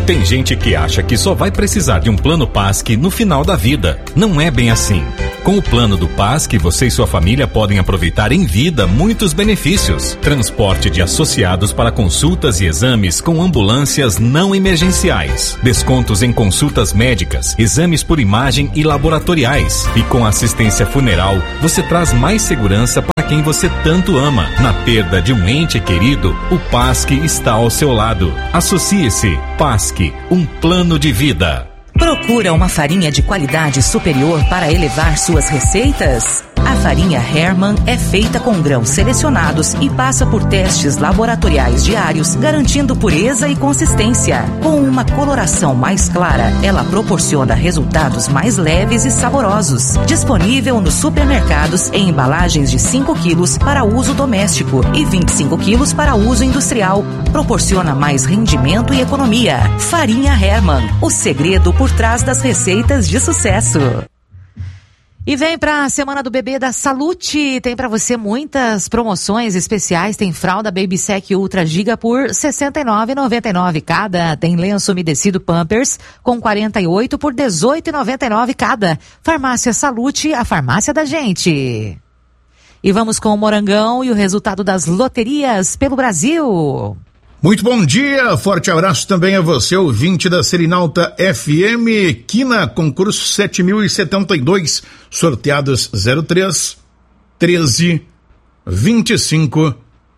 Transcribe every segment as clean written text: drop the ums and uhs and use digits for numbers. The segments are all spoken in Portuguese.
Tem gente que acha que só vai precisar de um plano PASC no final da vida. Não é bem assim. Com o plano do PASC, você e sua família podem aproveitar em vida muitos benefícios. Transporte de associados para consultas e exames com ambulâncias não emergenciais. Descontos em consultas médicas, exames por imagem e laboratoriais. E com assistência funeral, você traz mais segurança para quem você tanto ama. Na perda de um ente querido, o PASC está ao seu lado. Associe-se. PASC, um plano de vida. Procura uma farinha de qualidade superior para elevar suas receitas? A farinha Hermann é feita com grãos selecionados e passa por testes laboratoriais diários, garantindo pureza e consistência. Com uma coloração mais clara, ela proporciona resultados mais leves e saborosos. Disponível nos supermercados em embalagens de 5 quilos para uso doméstico e 25 quilos para uso industrial. Proporciona mais rendimento e economia. Farinha Hermann, o segredo por trás das receitas de sucesso. E vem pra Semana do Bebê da Salute, tem pra você muitas promoções especiais, tem fralda Baby Sec Ultra Giga por R$ 69,99 cada, tem lenço umedecido Pampers com 48 por R$ 18,99 cada. Farmácia Salute, a farmácia da gente. E vamos com o Morangão e o resultado das loterias pelo Brasil. Muito bom dia, forte abraço também a você, ouvinte da Selinalta FM, Quina, concurso 7.072, sorteados 03, 13, 25,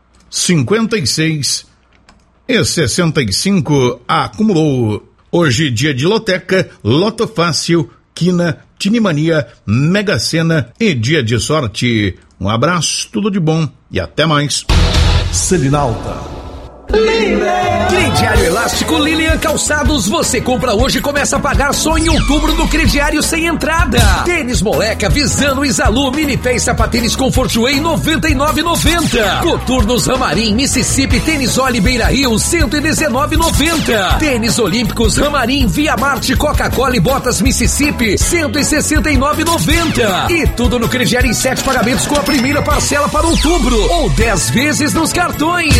56 e 65, acumulou. Hoje, dia de loteca, Loto Fácil, Quina, Tinimania, Mega Sena e dia de sorte. Um abraço, tudo de bom e até mais. Selinalta. Crediário Elástico Lilian Calçados, você compra hoje e começa a pagar só em outubro no crediário sem entrada. Tênis Moleca, Visano, Isalu, Mini Pé e Sapatênis Comfortway, R$ 99,90. Coturnos Ramarim, Mississippi, Tênis Oli Beira Rio, R$ 119,90. Tênis Olímpicos Ramarim, Via Marte, Coca-Cola e Botas Mississippi, R$ 169,90. E tudo no crediário em 7 pagamentos com a primeira parcela para outubro, ou 10 vezes nos cartões.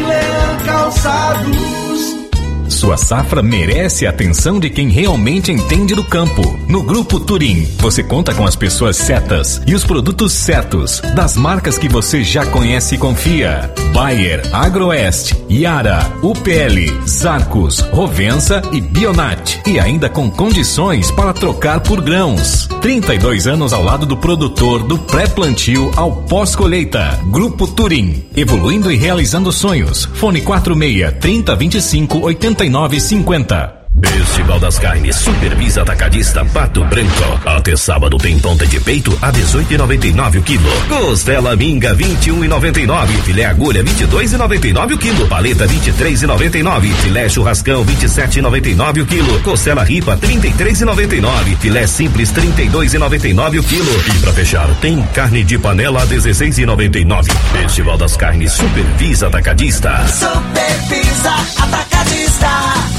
Calçados. Sua safra merece a atenção de quem realmente entende do campo. No Grupo Turim, você conta com as pessoas certas e os produtos certos, das marcas que você já conhece e confia. Bayer, Agroeste, Yara, UPL, Zarcos, Rovensa e Bionat. E ainda com condições para trocar por grãos. 32 anos ao lado do produtor, do pré-plantio ao pós-colheita. Grupo Turim, evoluindo e realizando sonhos. Fone 46-3025-8950. Festival das Carnes Supervisa Atacadista Pato Branco. Até sábado tem ponta de peito a 18,99 o quilo. Costela minga 21,99. Filé agulha 22,99 o quilo. Paleta 23,99. Filé churrascão 27,99 o quilo. Costela ripa 33,99. Filé simples 32,99 o quilo. E pra fechar tem carne de panela a 16,99. Festival das Carnes Supervisa Atacadista. Supervisa Atacadista.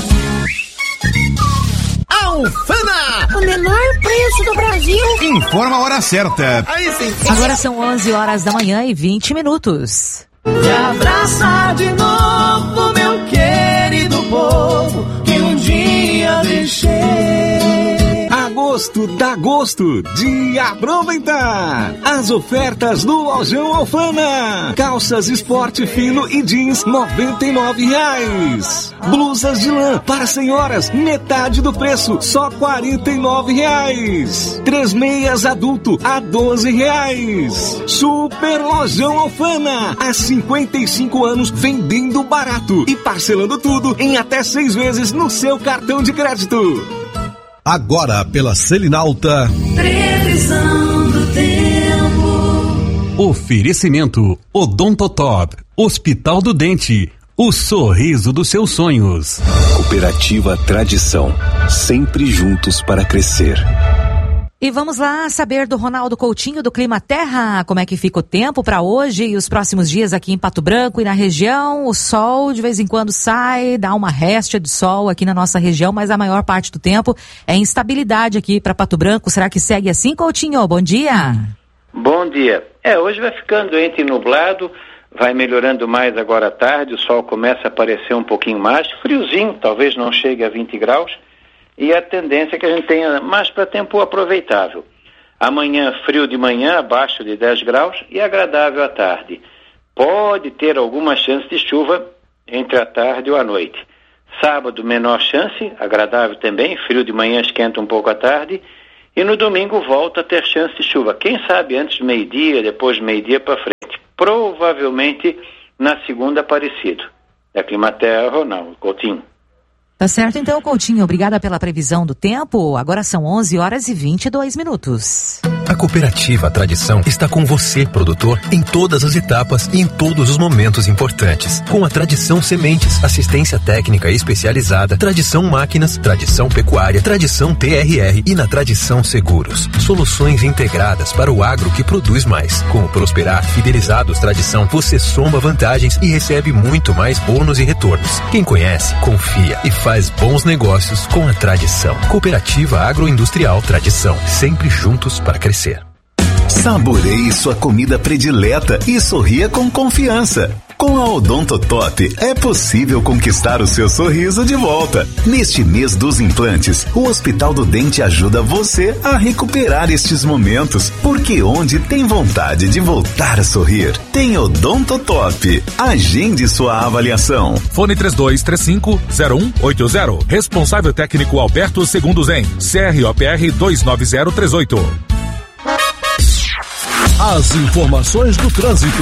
Alfana, o menor preço do Brasil. Informa a hora certa. Aí sim. Agora são 11 horas da manhã e 20 minutos. Me abraça de novo, meu querido povo, que um dia deixei. Agosto dá gosto de aproveitar as ofertas do Lojão Alfana. Calças esporte fino e jeans R$99. Blusas de lã para senhoras, metade do preço, só R$49. 3 meias adulto a R$12. Super Lojão Alfana, há 55 anos vendendo barato e parcelando tudo em até 6 vezes no seu cartão de crédito. Agora pela Selinalta. Previsão do tempo. Oferecimento Odontotop, Hospital do Dente, o sorriso dos seus sonhos. Cooperativa Tradição, sempre juntos para crescer. E vamos lá saber do Ronaldo Coutinho do Clima Terra, como é que fica o tempo para hoje e os próximos dias aqui em Pato Branco e na região. O sol de vez em quando sai, dá uma réstia de sol aqui na nossa região, mas a maior parte do tempo é instabilidade aqui para Pato Branco. Será que segue assim, Coutinho? Bom dia. Bom dia. Hoje vai ficando entre nublado, vai melhorando mais agora à tarde, o sol começa a aparecer um pouquinho mais, friozinho, talvez não chegue a 20 graus, e a tendência é que a gente tenha mais para tempo aproveitável. Amanhã, frio de manhã, abaixo de 10 graus, e agradável à tarde. Pode ter alguma chance de chuva entre a tarde ou a noite. Sábado, menor chance, agradável também, frio de manhã, esquenta um pouco à tarde, e no domingo volta a ter chance de chuva. Quem sabe antes do meio-dia, depois do meio-dia para frente. Provavelmente na segunda, Aparecido. Da Climaterra, Ronaldo Coutinho. Tá certo, então, Coutinho. Obrigada pela previsão do tempo. Agora são 11h22. A Cooperativa Tradição está com você, produtor, em todas as etapas e em todos os momentos importantes. Com a Tradição Sementes, assistência técnica especializada, Tradição Máquinas, Tradição Pecuária, Tradição TRR e na Tradição Seguros. Soluções integradas para o agro que produz mais. Com o Prosperar Fidelizados Tradição, você soma vantagens e recebe muito mais bônus e retornos. Quem conhece, confia e faz bons negócios com a Tradição. Cooperativa Agroindustrial Tradição, sempre juntos para crescer. Saboreie sua comida predileta e sorria com confiança. Com a Odontotop é possível conquistar o seu sorriso de volta. Neste mês dos implantes, o Hospital do Dente ajuda você a recuperar estes momentos, porque onde tem vontade de voltar a sorrir, tem Odontotop. Agende sua avaliação. Fone 3235-0180. Responsável técnico Alberto Segundo Zen. CROPR 29038. As informações do trânsito.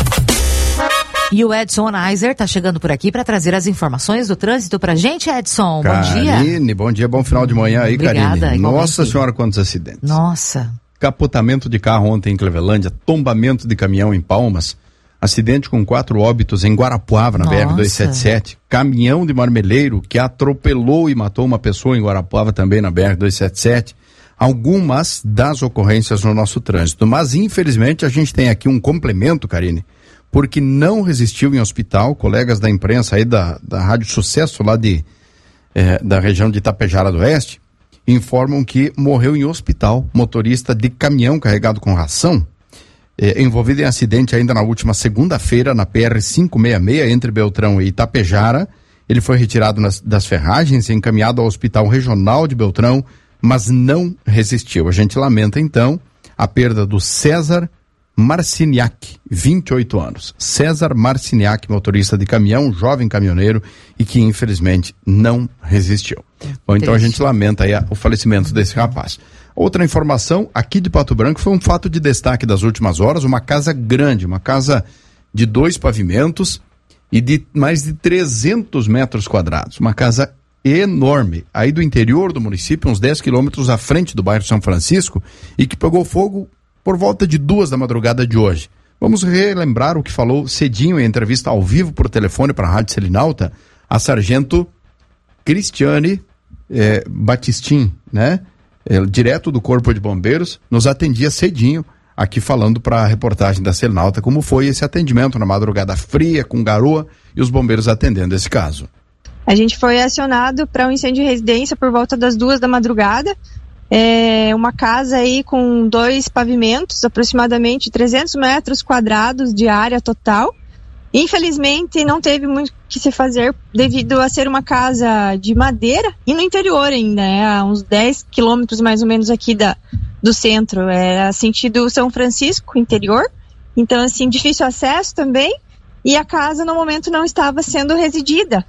E o Edson Neiser está chegando por aqui para trazer as informações do trânsito pra gente, Edson. Bom dia. Karine, bom dia, bom final de manhã aí, Obrigada, Karine. igualmente. Nossa senhora, quantos acidentes. Nossa. Capotamento de carro ontem em Clevelândia, tombamento de caminhão em Palmas, acidente com 4 óbitos em Guarapuava, na BR-277, caminhão de marmeleiro que atropelou e matou uma pessoa em Guarapuava também na BR-277, algumas das ocorrências no nosso trânsito. Mas, infelizmente, a gente tem aqui um complemento, Karine, porque não resistiu em hospital. Colegas da imprensa aí da Rádio Sucesso lá da região de Itapejara do Oeste informam que morreu em hospital motorista de caminhão carregado com ração, envolvido em acidente ainda na última segunda-feira na PR-566 entre Beltrão e Itapejara. Ele foi retirado das ferragens e encaminhado ao Hospital Regional de Beltrão, mas não resistiu. A gente lamenta então a perda do César Marciniak, 28 anos. César Marciniak, motorista de caminhão, jovem caminhoneiro e que infelizmente não resistiu. Bom, então a gente lamenta aí o falecimento desse rapaz. Outra informação, aqui de Pato Branco, foi um fato de destaque das últimas horas, uma casa grande, uma casa de 2 pavimentos e de mais de 300 metros quadrados, uma casa enorme, aí do interior do município, uns 10 quilômetros à frente do bairro São Francisco, e que pegou fogo por volta de 2 da madrugada de hoje. Vamos relembrar o que falou cedinho em entrevista ao vivo por telefone para a Rádio Selinalta, a sargento Cristiane Batistin, né? Direto do Corpo de Bombeiros, nos atendia cedinho, aqui falando para a reportagem da Selinalta como foi esse atendimento na madrugada fria, com garoa, e os bombeiros atendendo esse caso. A gente foi acionado para um incêndio de residência por volta das 2 da madrugada. Uma casa aí com 2 pavimentos, aproximadamente 300 metros quadrados de área total. Infelizmente não teve muito o que se fazer devido a ser uma casa de madeira e no interior ainda, a uns 10 quilômetros mais ou menos aqui do centro, sentido São Francisco, interior. Então assim, difícil acesso também, e a casa no momento não estava sendo residida.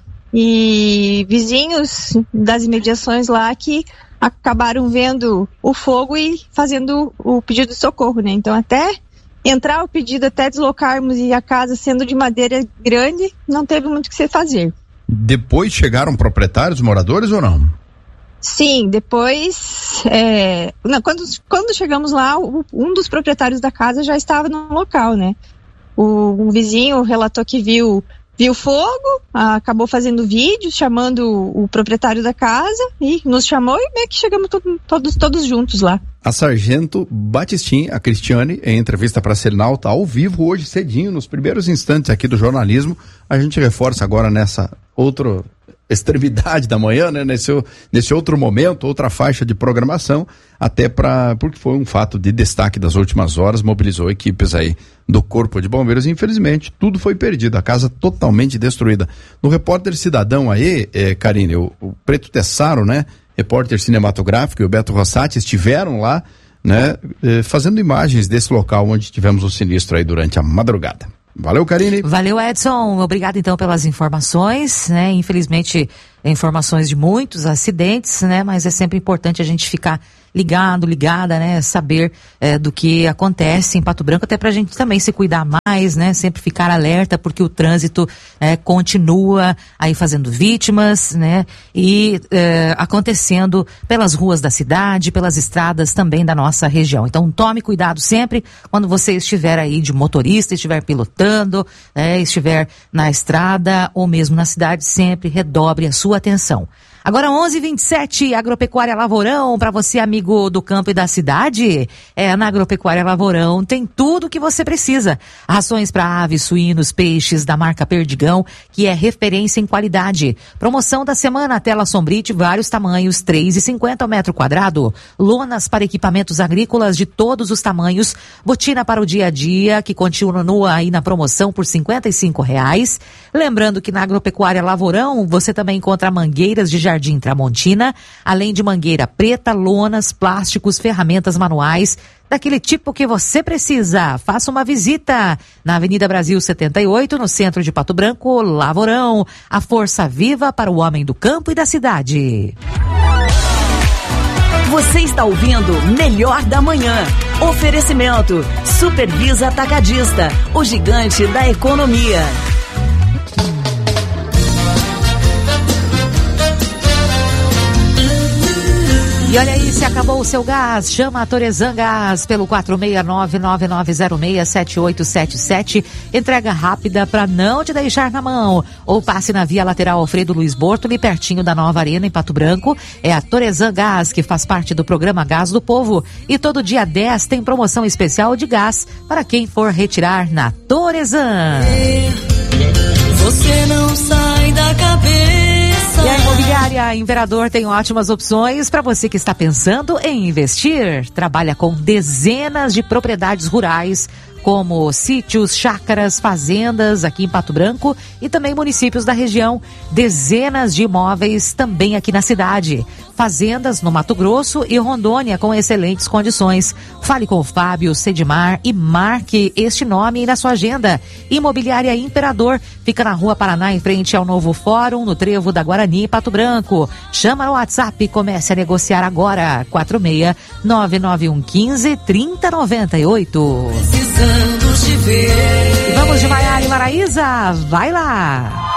E vizinhos das imediações lá que acabaram vendo o fogo e fazendo o pedido de socorro, né? Então até entrar o pedido, até deslocarmos e a casa sendo de madeira grande, não teve muito o que se fazer. Depois chegaram proprietários, moradores ou não? Sim, depois, quando chegamos lá, um dos proprietários da casa já estava no local, né? Um vizinho relatou que viu fogo, acabou fazendo vídeo, chamando o proprietário da casa e nos chamou e meio que chegamos todos juntos lá. A sargento Batistin, a Cristiane, em entrevista para a Selinalta, ao vivo, hoje cedinho, nos primeiros instantes aqui do jornalismo. A gente reforça agora nessa outra extremidade da manhã, né? Nesse outro momento, outra faixa de programação, porque foi um fato de destaque das últimas horas, mobilizou equipes aí do Corpo de Bombeiros. Infelizmente, tudo foi perdido, a casa totalmente destruída. No Repórter Cidadão aí, Karine, o Preto Tessaro, né? Repórter cinematográfico, e o Beto Rossati estiveram lá, né? Fazendo imagens desse local onde tivemos o sinistro aí durante a madrugada. Valeu, Karine. Valeu, Edson. Obrigado, então, pelas informações, né? Infelizmente, informações de muitos acidentes, né? Mas é sempre importante a gente ficar ligada, né? Saber do que acontece em Pato Branco, até pra gente também se cuidar mais, né? Sempre ficar alerta, porque o trânsito continua aí fazendo vítimas, né? E acontecendo pelas ruas da cidade, pelas estradas também da nossa região. Então, tome cuidado sempre quando você estiver aí de motorista, estiver pilotando, estiver na estrada ou mesmo na cidade, sempre redobre a sua atenção. Agora 11h27, Agropecuária Lavourão, para você amigo do campo e da cidade, na Agropecuária Lavourão tem tudo o que você precisa. Rações para aves, suínos, peixes da marca Perdigão, que é referência em qualidade. Promoção da semana, tela Sombrite, vários tamanhos, R$3,50 ao metro quadrado. Lonas para equipamentos agrícolas de todos os tamanhos. Botina para o dia a dia, que continua aí na promoção por R$55. Lembrando que na Agropecuária Lavourão você também encontra mangueiras de Jardim Tramontina, além de mangueira preta, lonas, plásticos, ferramentas manuais, daquele tipo que você precisa. Faça uma visita na Avenida Brasil 78, no centro de Pato Branco. Lavourão, a força viva para o homem do campo e da cidade. Você está ouvindo Melhor da Manhã. Oferecimento Supervisa Atacadista, o gigante da economia. E olha aí, se acabou o seu gás, chama a Torezan Gás pelo 469-9906-7877. Entrega rápida para não te deixar na mão. Ou passe na Via Lateral Alfredo Luiz Bortoli, pertinho da Nova Arena, em Pato Branco. É a Torezan Gás, que faz parte do programa Gás do Povo. E todo dia 10 tem promoção especial de gás para quem for retirar na Torezan. Você não sai da cabeça. E a Imobiliária Imperador tem ótimas opções para você que está pensando em investir. Trabalha com dezenas de propriedades rurais, como sítios, chácaras, fazendas aqui em Pato Branco e também municípios da região. Dezenas de imóveis também aqui na cidade. Fazendas no Mato Grosso e Rondônia com excelentes condições. Fale com o Fábio Cedimar e marque este nome na sua agenda. Imobiliária Imperador fica na Rua Paraná, em frente ao novo Fórum, no Trevo da Guarani, Pato Branco. Chama no WhatsApp e comece a negociar agora. 46-99115-3098. Precisando te ver. Vamos de Maiara e Maraísa, vai lá!